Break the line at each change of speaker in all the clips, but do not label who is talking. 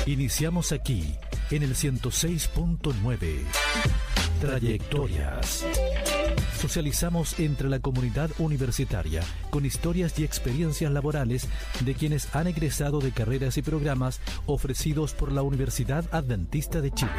Iniciamos aquí, en el 106.9. Trayectorias. Socializamos entre la comunidad universitaria con historias y experiencias laborales de quienes han egresado de carreras y programas ofrecidos por la Universidad Adventista de Chile.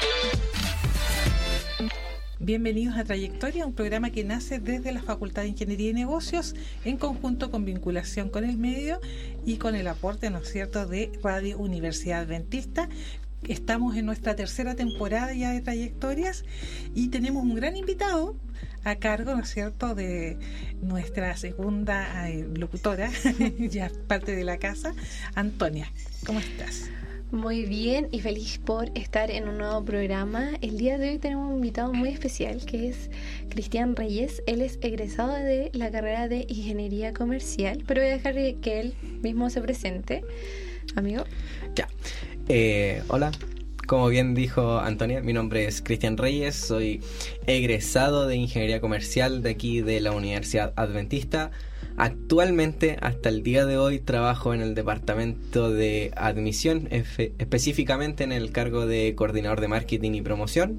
Bienvenidos a Trayectoria, un programa que nace desde la Facultad de Ingeniería y Negocios en conjunto con vinculación con el medio y con el aporte, ¿no es cierto?, de Radio Universidad Adventista. Estamos en nuestra tercera temporada ya de Trayectorias y tenemos un gran invitado a cargo, ¿no es cierto?, de nuestra segunda locutora, ya parte de la casa, Antonia. ¿Cómo estás?
Muy bien y feliz por estar en un nuevo programa. El día de hoy tenemos un invitado muy especial que es Cristian Reyes. Él es egresado de la carrera de Ingeniería Comercial, pero voy a dejar que él mismo se presente. Amigo.
Ya. Hola. Como bien dijo Antonia, mi nombre es Cristian Reyes, soy egresado de Ingeniería Comercial de aquí de la Universidad Adventista. Actualmente, hasta el día de hoy, trabajo en el departamento de admisión, específicamente en el cargo de coordinador de marketing y promoción.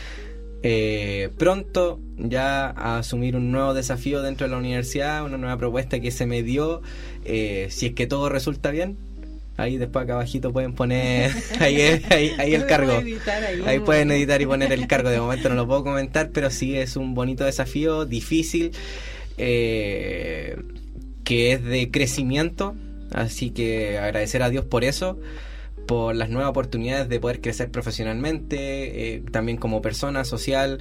Pronto ya a asumir un nuevo desafío dentro de la universidad, una nueva propuesta que se me dio, si es que todo resulta bien. Ahí después acá abajito pueden poner ahí el cargo. Ahí pueden editar y poner el cargo. De momento no lo puedo comentar, pero sí es un bonito desafío, difícil, que es de crecimiento. Así que agradecer a Dios por eso, por las nuevas oportunidades de poder crecer profesionalmente, también como persona social.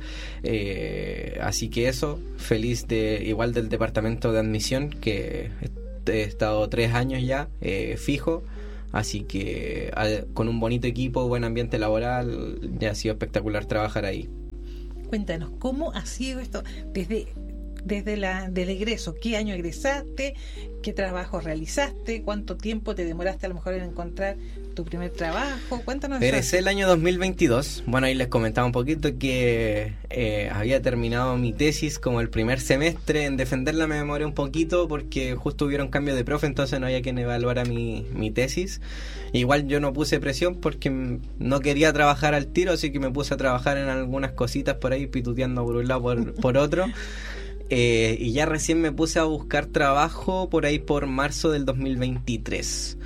Así que eso, feliz igual del departamento de admisión, que he estado 3 años ya fijo. Así que con un bonito equipo, buen ambiente laboral, ya ha sido espectacular trabajar ahí.
Cuéntanos, ¿cómo ha sido esto desde del egreso? ¿Qué año egresaste? ¿Qué trabajo realizaste? ¿Cuánto tiempo te demoraste a lo mejor en encontrar tu primer trabajo? Cuéntanos.
Egresé el año 2022. Bueno, ahí les comentaba un poquito que había terminado mi tesis como el primer semestre. En defenderla me demoré un poquito porque justo hubieron cambios de profe, entonces no había quien evaluara mi tesis. Igual yo no puse presión porque no quería trabajar al tiro, así que me puse a trabajar en algunas cositas por ahí, pituteando por un lado por otro. Y ya recién me puse a buscar trabajo por ahí por marzo del 2023.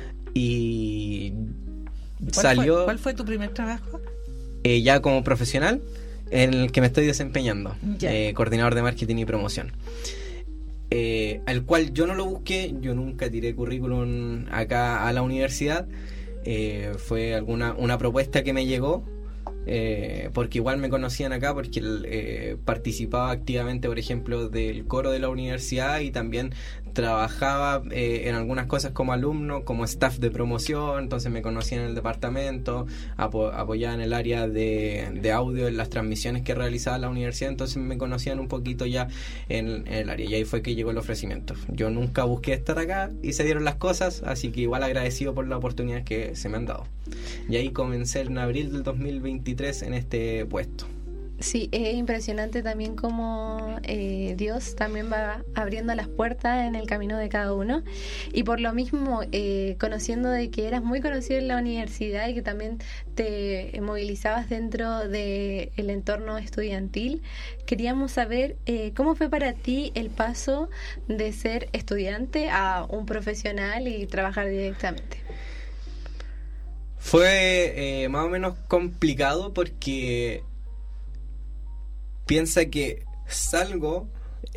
Y salió...
¿Cuál fue tu primer trabajo?
Ya como profesional, en el que me estoy desempeñando, coordinador de marketing y promoción. Al cual yo no lo busqué, yo nunca tiré currículum acá a la universidad. Fue una propuesta que me llegó. Porque igual me conocían acá porque participaba activamente, por ejemplo, del coro de la universidad y también trabajaba en algunas cosas como alumno, como staff de promoción. Entonces me conocían en el departamento, apoyaba en el área de audio, en las transmisiones que realizaba la universidad. Entonces me conocían un poquito ya en el área y ahí fue que llegó el ofrecimiento. Yo nunca busqué estar acá y se dieron las cosas, así que igual agradecido por la oportunidad que se me han dado. Y ahí comencé en abril del 2023 en este puesto.
Sí, es impresionante también cómo Dios también va abriendo las puertas en el camino de cada uno. Y por lo mismo, conociendo de que eras muy conocido en la universidad y que también te movilizabas dentro del entorno estudiantil, queríamos saber cómo fue para ti el paso de ser estudiante a un profesional y trabajar directamente.
Fue más o menos complicado porque piensa que salgo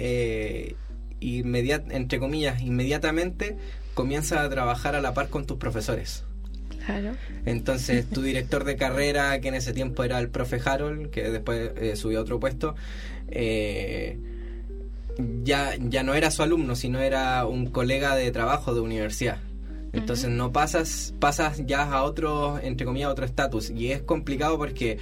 entre comillas, inmediatamente comienzas a trabajar a la par con tus profesores.
Claro.
Entonces tu director de carrera, que en ese tiempo era el profe Harold, que después subió a otro puesto, ya no era su alumno, sino era un colega de trabajo de universidad. Entonces no pasas ya a otro, entre comillas, otro estatus. Y es complicado porque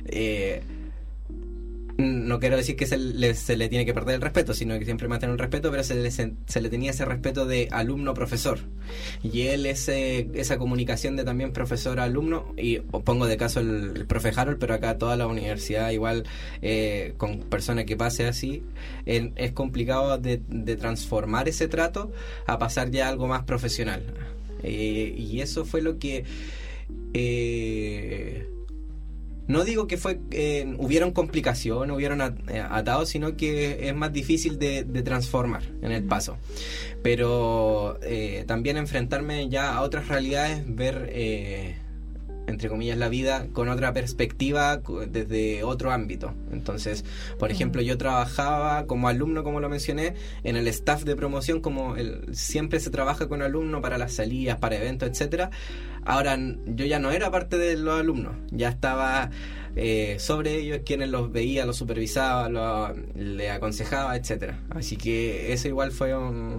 no quiero decir que se le tiene que perder el respeto, sino que siempre mantener el respeto, pero se le tenía ese respeto de alumno-profesor. Y él esa comunicación de también profesor-alumno, y pongo de caso el profe Harold, pero acá toda la universidad igual, con personas que pase así, es complicado de transformar ese trato a pasar ya a algo más profesional. Y eso fue lo que no digo que hubieron complicaciones, hubieron atados, sino que es más difícil de transformar en el paso. Pero también enfrentarme ya a otras realidades, ver, entre comillas, la vida con otra perspectiva, desde otro ámbito. Entonces, por ejemplo, yo trabajaba como alumno, como lo mencioné, en el staff de promoción, siempre se trabaja con alumnos para las salidas, para eventos, etcétera. Ahora yo ya no era parte de los alumnos, ya estaba sobre ellos, quienes los veía, los supervisaba, le aconsejaba, etcétera. Así que eso igual fue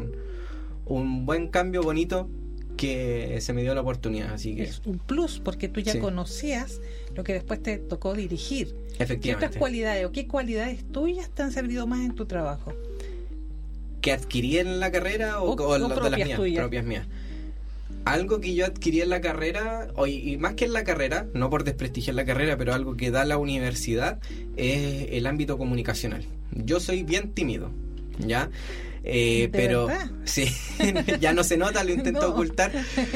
un buen cambio bonito que se me dio la oportunidad. Así que
es un plus, porque tú ya conocías lo que después te tocó dirigir.
Efectivamente.
¿Qué otras cualidades o qué cualidades tuyas te han servido más en tu trabajo?
¿Que adquirí en la carrera o de las mías, propias mías? Algo que yo adquirí en la carrera, y más que en la carrera, no por desprestigiar la carrera, pero algo que da la universidad, es el ámbito comunicacional. Yo soy bien tímido, ¿ya? Pero
¿verdad?
Sí, ya no se nota, lo intento ocultar,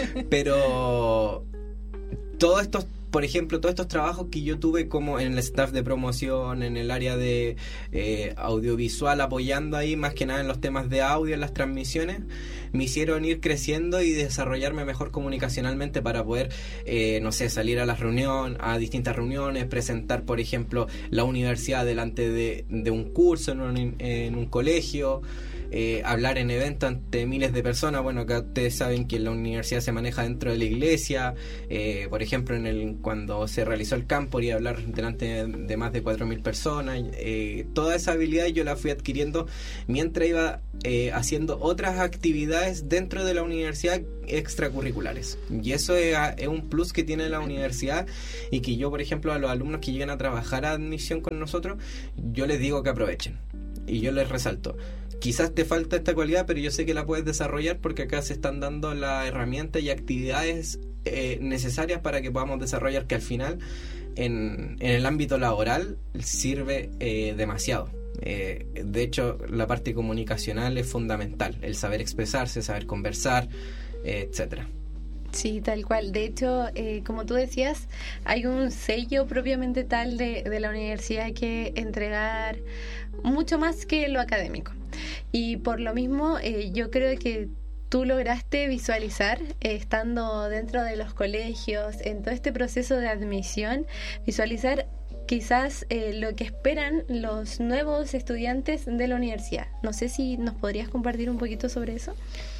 pero todos estos, por ejemplo, todos estos trabajos que yo tuve como en el staff de promoción, en el área de audiovisual, apoyando ahí más que nada en los temas de audio, en las transmisiones, me hicieron ir creciendo y desarrollarme mejor comunicacionalmente para poder, salir a a distintas reuniones, presentar, por ejemplo, la universidad delante de un curso en un colegio, hablar en eventos ante miles de personas. Bueno, acá ustedes saben que la universidad se maneja dentro de la iglesia, por ejemplo, cuando se realizó el campo, y hablar delante de más de 4.000 personas. Toda esa habilidad yo la fui adquiriendo mientras iba haciendo otras actividades dentro de la universidad extracurriculares, y eso es un plus que tiene la universidad, y que yo, por ejemplo, a los alumnos que llegan a trabajar a admisión con nosotros, yo les digo que aprovechen, y yo les resalto: quizás te falta esta cualidad, pero yo sé que la puedes desarrollar, porque acá se están dando las herramientas y actividades necesarias para que podamos desarrollar, que al final en el ámbito laboral sirve demasiado. De hecho, la parte comunicacional es fundamental, el saber expresarse, saber conversar, etcétera.
Sí, tal cual. De hecho, como tú decías, hay un sello propiamente tal de la universidad que entregar mucho más que lo académico. Y por lo mismo, yo creo que tú lograste visualizar, estando dentro de los colegios, en todo este proceso de admisión, visualizar quizás lo que esperan los nuevos estudiantes de la universidad. No sé si nos podrías compartir un poquito sobre eso.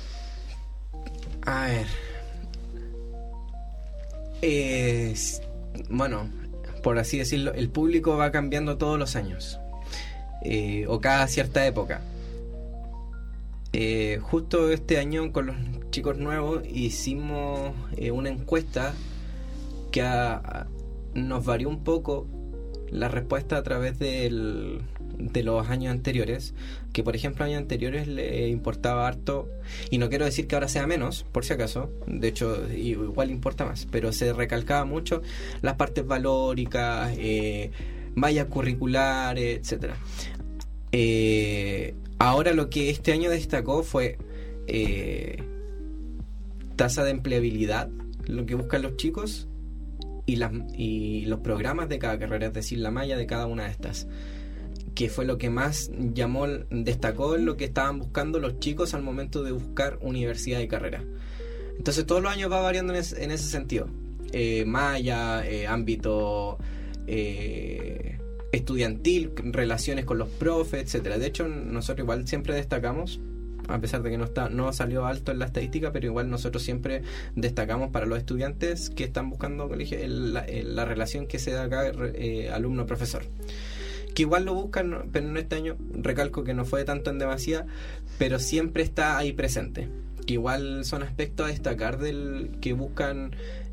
A ver, bueno, por así decirlo, el público va cambiando todos los años, o cada cierta época. Justo este año, con los chicos nuevos, hicimos una encuesta que nos varió un poco la respuesta a través de los años anteriores, que por ejemplo años anteriores le importaba harto, y no quiero decir que ahora sea menos, por si acaso, de hecho igual importa más, pero se recalcaba mucho las partes valóricas, mallas curriculares, etcétera. Ahora lo que este año destacó fue tasa de empleabilidad, lo que buscan los chicos, y los programas de cada carrera, es decir, la malla de cada una de estas, que fue lo que más destacó en lo que estaban buscando los chicos al momento de buscar universidad y carrera. Entonces todos los años va variando en ese sentido, malla, ámbito estudiantil, relaciones con los profes, etcétera. De hecho, nosotros igual siempre destacamos, a pesar de que no salió alto en la estadística, pero igual nosotros siempre destacamos para los estudiantes que están buscando colegio la relación que se da acá, alumno-profesor, que igual lo buscan, pero en este año recalco que no fue tanto en demasía, pero siempre está ahí presente, que igual son aspectos a destacar que buscan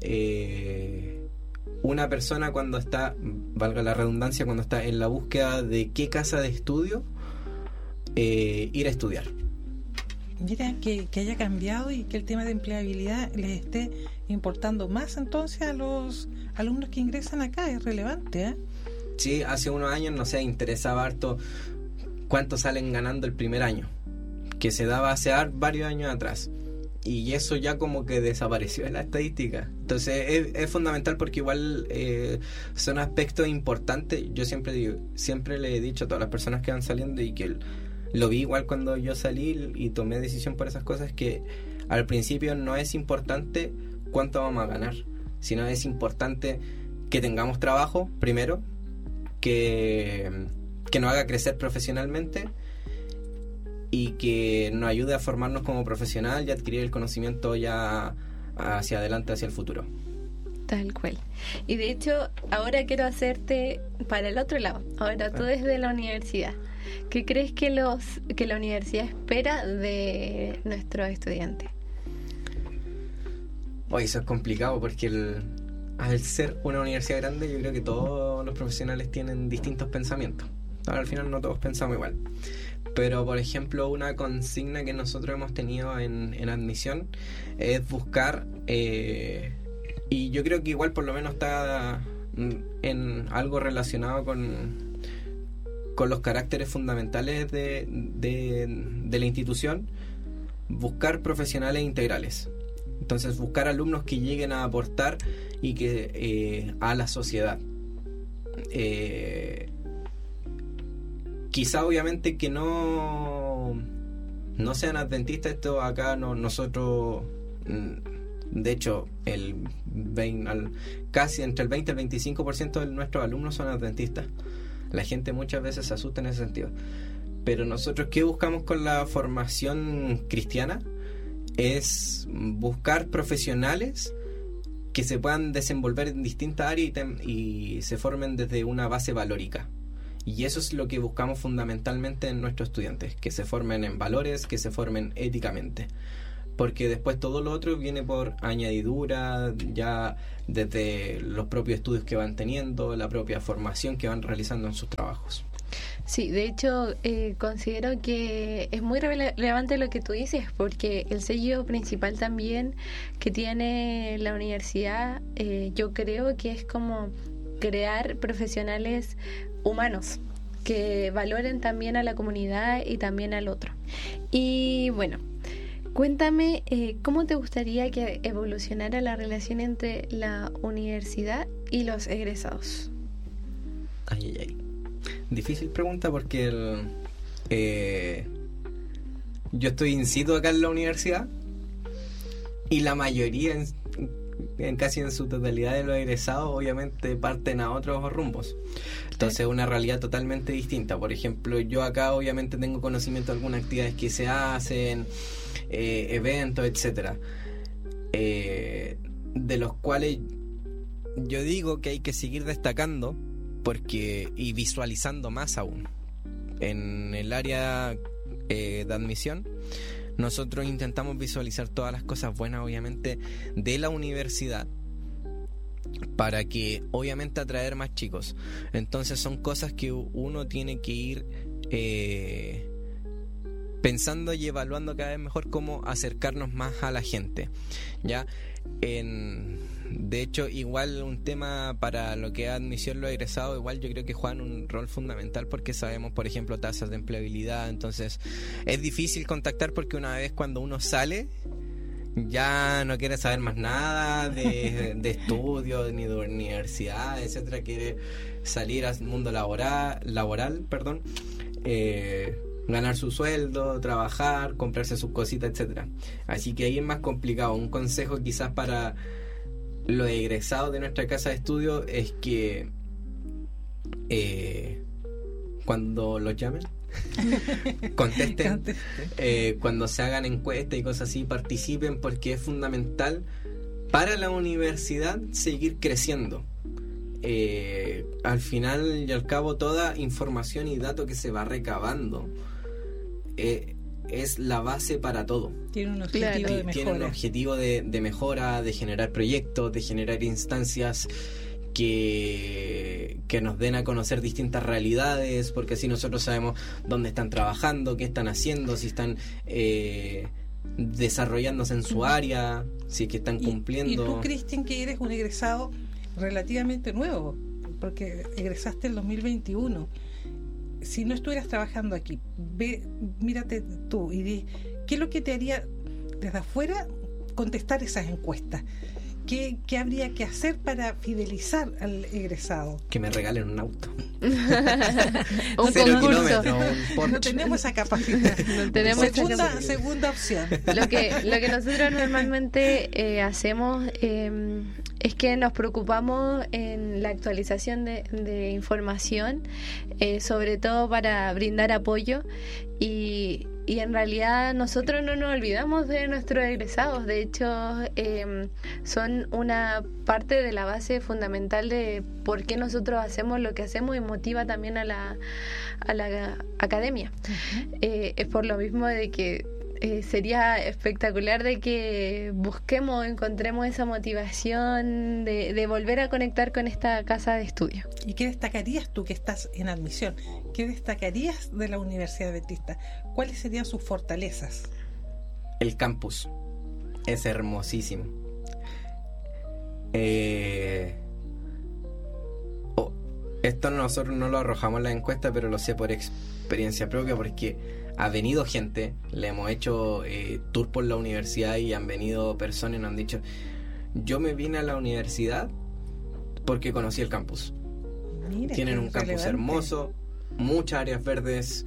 una persona cuando está, valga la redundancia, cuando está en la búsqueda de qué casa de estudio ir a estudiar.
Mira, que haya cambiado y que el tema de empleabilidad les esté importando más entonces a los alumnos que ingresan acá, es relevante, ¿eh?
Sí, hace unos años, no sé, interesaba harto cuánto salen ganando el primer año, que se daba hace varios años atrás. y eso ya como que desapareció en la estadística. Entonces es fundamental porque igual son aspectos importantes. Yo siempre le he dicho a todas las personas que van saliendo, y que lo vi igual cuando yo salí y tomé decisión por esas cosas, que al principio no es importante cuánto vamos a ganar, sino es importante que tengamos trabajo primero, que nos haga crecer profesionalmente y que nos ayude a formarnos como profesional y adquirir el conocimiento ya hacia adelante, hacia el futuro.
Tal cual. Y de hecho, ahora quiero hacerte para el otro lado. Ahora tú desde la universidad, ¿qué crees que la universidad espera de nuestros estudiantes?
Oye, eso es complicado porque al ser una universidad grande, yo creo que todos los profesionales tienen distintos pensamientos. Ahora, al final no todos pensamos igual. Pero, por ejemplo, una consigna que nosotros hemos tenido en admisión es buscar, y yo creo que igual por lo menos está en algo relacionado con los caracteres fundamentales de la institución, buscar profesionales integrales. Entonces, buscar alumnos que lleguen a aportar y que a la sociedad. Quizá obviamente que no sean adventistas. Esto acá nosotros, de hecho, casi entre el 20 y el 25% de nuestros alumnos son adventistas. La gente muchas veces se asusta en ese sentido. Pero nosotros, ¿qué buscamos con la formación cristiana? Es buscar profesionales que se puedan desenvolver en distintas áreas y se formen desde una base valórica. Y eso es lo que buscamos fundamentalmente en nuestros estudiantes, que se formen en valores, que se formen éticamente. Porque después todo lo otro viene por añadidura, ya desde los propios estudios que van teniendo, la propia formación que van realizando en sus trabajos.
Sí, de hecho considero que es muy relevante lo que tú dices, porque el sello principal también que tiene la universidad, yo creo que es como crear profesionales humanos que valoren también a la comunidad y también al otro. Y bueno, cuéntame, ¿cómo te gustaría que evolucionara la relación entre la universidad y los egresados?
Ay. Difícil pregunta porque yo estoy in situ acá en la universidad y la mayoría, casi en su totalidad de los egresados, obviamente parten a otros rumbos. Entonces es una realidad totalmente distinta. Por ejemplo, yo acá obviamente tengo conocimiento de algunas actividades que se hacen, eventos, etcétera, de los cuales yo digo que hay que seguir destacando y visualizando más aún. En el área de admisión, nosotros intentamos visualizar todas las cosas buenas, obviamente, de la universidad, para que, obviamente, atraer más chicos. Entonces son cosas que uno tiene que ir pensando y evaluando cada vez mejor cómo acercarnos más a la gente, ¿ya? De hecho, igual un tema para lo que es admisión los egresados, igual yo creo que juegan un rol fundamental, porque sabemos, por ejemplo, tasas de empleabilidad. Entonces es difícil contactar, porque una vez cuando uno sale ya no quiere saber más nada de estudios ni de universidad, etcétera. Quiere salir al mundo laboral, ganar su sueldo, trabajar, comprarse sus cositas, etcétera. Así que ahí es más complicado. Un consejo quizás para los egresados de nuestra casa de estudio es que cuando los llamen contesten, cuando se hagan encuestas y cosas así, participen, porque es fundamental para la universidad seguir creciendo. Al final y al cabo, toda información y dato que se va recabando es la base para todo.
Tiene un objetivo de mejora.
Tiene un objetivo de mejora, de generar proyectos, de generar instancias que nos den a conocer distintas realidades, porque así nosotros sabemos dónde están trabajando, qué están haciendo, si están desarrollándose en su área, si es que están cumpliendo.
Y tú, Cristian, que eres un egresado relativamente nuevo, porque egresaste en 2021. Si no estuvieras trabajando aquí, mírate tú y di, ¿qué es lo que te haría desde afuera contestar esas encuestas. ¿Qué habría que hacer para fidelizar al egresado?
Que me regalen un auto.
Un
0
concurso.
kilómetros, un Porsche.
No tenemos esa capacidad.
No tenemos esa capacidad.
Segunda opción.
Lo que nosotros normalmente hacemos es que nos preocupamos en la actualización de información, sobre todo para brindar apoyo, y en realidad nosotros no nos olvidamos de nuestros egresados. De hecho, son una parte de la base fundamental de por qué nosotros hacemos lo que hacemos, y motiva también a la academia. Uh-huh. Es por lo mismo de que sería espectacular de que encontremos esa motivación de volver a conectar con esta casa de estudio.
¿Y qué destacarías tú, que estás en admisión? ¿Qué destacarías de la Universidad Adventista? ¿Cuáles serían sus fortalezas?
El campus es hermosísimo. Esto nosotros no lo arrojamos en la encuesta, pero lo sé por experiencia propia, porque ha venido gente, le hemos hecho tour por la universidad y han venido personas y nos han dicho: yo me vine a la universidad porque conocí el campus.
Mira,
tienen un campus
relevante.
hermoso, muchas áreas verdes,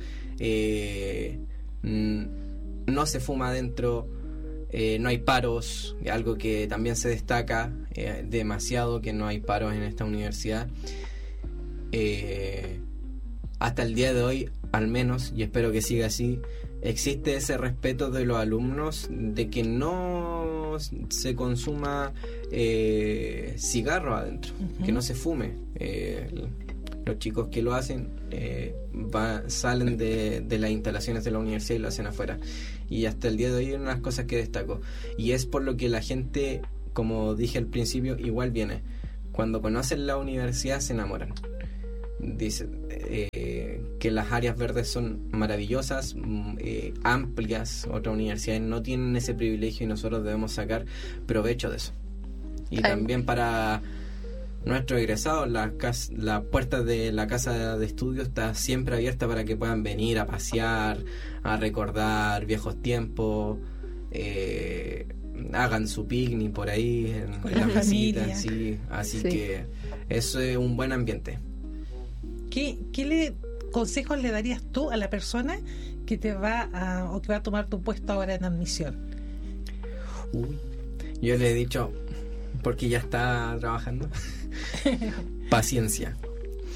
no se fuma adentro, no hay paros, algo que también se destaca demasiado, que no hay paros en esta universidad. Hasta el día de hoy, al menos, y espero que siga así, existe ese respeto de los alumnos de que no se consuma cigarro adentro, uh-huh. que no se fume. Los chicos que lo hacen salen de las instalaciones de la universidad y lo hacen afuera. Y hasta el día de hoy es una de las cosas que destaco. Y es por lo que la gente, como dije al principio, igual viene. Cuando conocen la universidad se enamoran. Dicen que las áreas verdes son maravillosas, amplias. Otras universidades no tienen ese privilegio y nosotros debemos sacar provecho de eso. Y también para nuestros egresados, la puerta de la casa de estudio está siempre abierta para que puedan venir a pasear, a recordar viejos tiempos, hagan su picnic por ahí en la visita, sí. Así que eso es un buen ambiente.
¿Qué consejos le darías tú a la persona que te va a tomar tu puesto ahora en admisión?
Yo le he dicho, porque ya está trabajando, paciencia.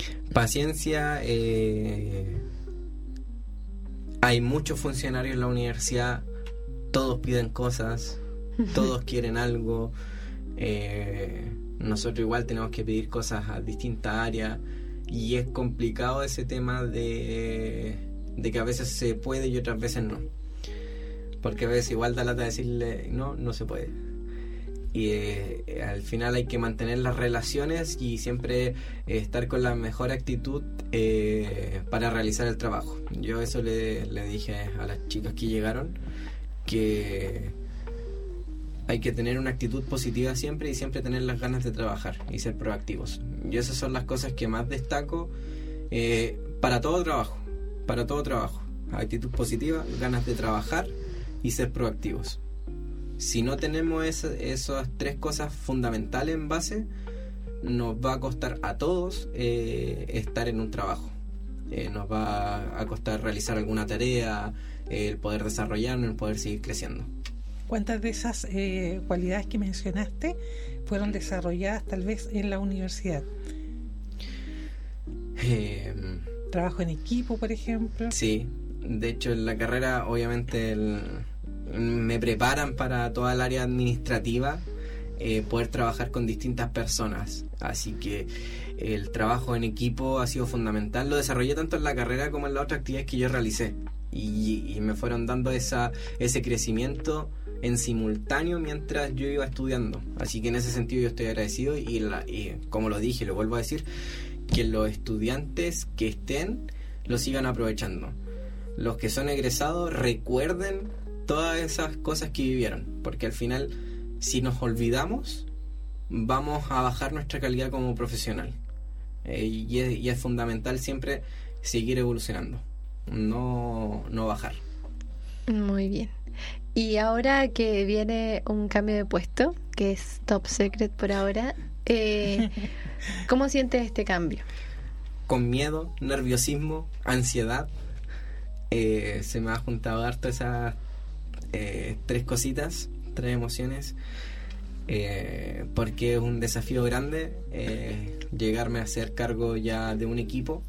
Hay muchos funcionarios en la universidad, todos piden cosas, todos quieren algo. Nosotros igual tenemos que pedir cosas a distintas áreas. Y es complicado ese tema de que a veces se puede y otras veces no. Porque a veces igual da lata decirle no se puede. Y al final hay que mantener las relaciones y siempre estar con la mejor actitud para realizar el trabajo. Yo eso le dije a las chicas que llegaron, que hay que tener una actitud positiva siempre y siempre tener las ganas de trabajar y ser proactivos. Y esas son las cosas que más destaco para todo trabajo. Actitud positiva, ganas de trabajar y ser proactivos. Si no tenemos esas tres cosas fundamentales en base, nos va a costar a todos estar en un trabajo. Nos va a costar realizar alguna tarea, el poder desarrollarnos, el poder seguir creciendo.
¿Cuántas de esas cualidades que mencionaste fueron desarrolladas tal vez en la universidad? Trabajo en equipo, por ejemplo.
Sí, de hecho en la carrera obviamente me preparan para toda el área administrativa, poder trabajar con distintas personas. Así que el trabajo en equipo ha sido fundamental. Lo desarrollé tanto en la carrera como en las otras actividades que yo realicé. Y me fueron dando ese crecimiento en simultáneo mientras yo iba estudiando. Así que en ese sentido yo estoy agradecido y como lo dije, lo vuelvo a decir, que los estudiantes que estén lo sigan aprovechando. Los que son egresados recuerden todas esas cosas que vivieron, porque al final si nos olvidamos vamos a bajar nuestra calidad como profesional, y es fundamental siempre seguir evolucionando, no bajar.
Muy bien. Y ahora que viene un cambio de puesto, que es Top Secret por ahora, ¿cómo sientes este cambio?
Con miedo, nerviosismo, ansiedad. Se me ha juntado harto esas 3 cositas, 3 emociones, porque es un desafío grande llegarme a hacer cargo ya de un equipo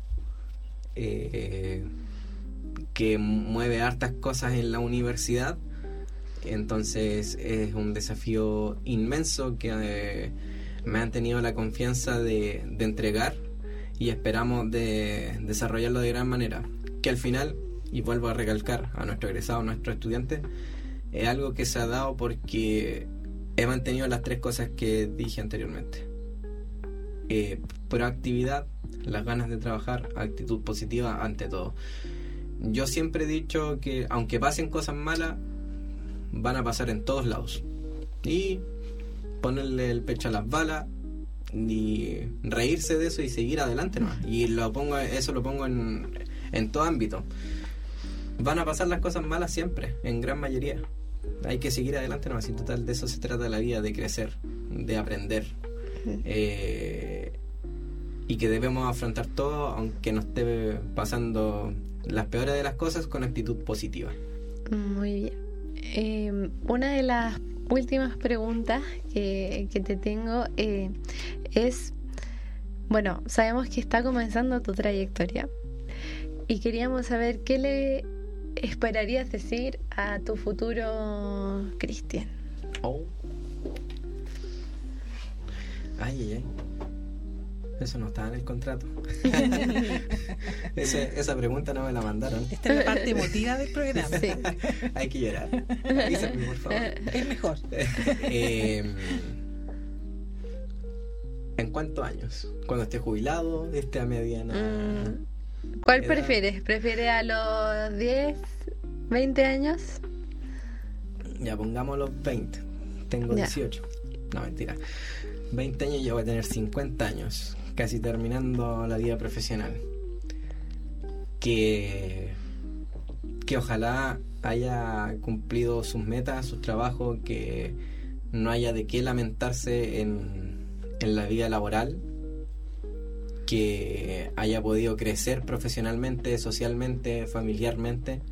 que mueve hartas cosas en la universidad. Entonces es un desafío inmenso que me han tenido la confianza de entregar, y esperamos de desarrollarlo de gran manera, que al final, y vuelvo a recalcar a nuestro egresado, a nuestro estudiante, es algo que se ha dado porque he mantenido las 3 cosas que dije anteriormente: proactividad, las ganas de trabajar, actitud positiva ante todo. Yo siempre he dicho que aunque pasen cosas malas, van a pasar en todos lados, y ponerle el pecho a las balas y reírse de eso y seguir adelante, ¿no? Y eso lo pongo en todo ámbito. Van a pasar las cosas malas siempre, en gran mayoría. Hay que seguir adelante, ¿no? Así, total, de eso se trata la vida, de crecer, de aprender, y que debemos afrontar todo, aunque nos esté pasando las peores de las cosas, con actitud positiva.
Muy bien. Una de las últimas preguntas que te tengo es, bueno, sabemos que está comenzando tu trayectoria y queríamos saber qué le esperarías decir a tu futuro Cristian.
Ay. Eso no estaba en el contrato. Esa pregunta no me la mandaron.
Esta es la parte emotiva del programa.
Sí.
Hay que llorar. Avísame, por favor.
Es mejor.
¿En cuántos años? ¿Cuando esté jubilado? ¿Esté a mediana?
¿Cuál
edad?
prefieres? ¿Prefieres a los 10, 20 años?
Ya, pongamos los 20. Tengo 18. No, mentira. 20 años, yo voy a tener 50 años. Casi terminando la vida profesional. Que ojalá haya cumplido sus metas, sus trabajos, que no haya de qué lamentarse en la vida laboral, que haya podido crecer profesionalmente, socialmente, familiarmente,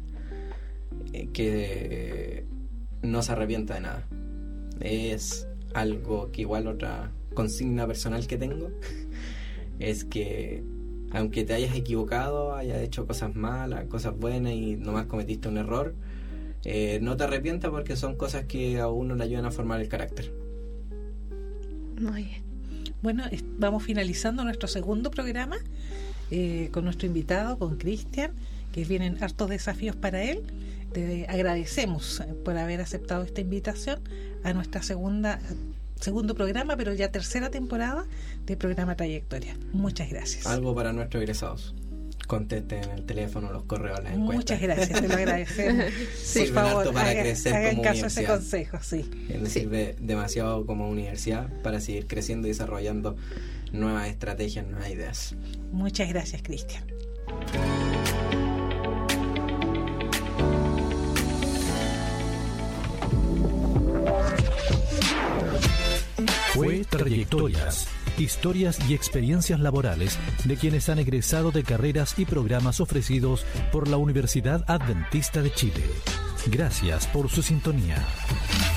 que no se arrepienta de nada. Es algo que igual otra consigna personal que tengo es que aunque te hayas equivocado, hayas hecho cosas malas, cosas buenas y nomás cometiste un error, no te arrepientas, porque son cosas que a uno le ayudan a formar el carácter.
Muy bien.
Bueno, vamos finalizando nuestro segundo programa con nuestro invitado, con Cristian, que vienen hartos desafíos para él. Te agradecemos por haber aceptado esta invitación a nuestra segundo programa, pero ya tercera temporada de programa Trayectoria. Muchas gracias.
Algo para nuestros egresados: contesten el teléfono, los correos, las encuestas.
Muchas gracias, te lo agradecemos.
Sí, por favor, para crecer
hagan
como
caso a ese
universidad.
consejo, sí.
Nos sirve demasiado como universidad para seguir creciendo y desarrollando nuevas estrategias, nuevas ideas.
Muchas gracias, Cristian.
Fue Trayectorias, historias y experiencias laborales de quienes han egresado de carreras y programas ofrecidos por la Universidad Adventista de Chile. Gracias por su sintonía.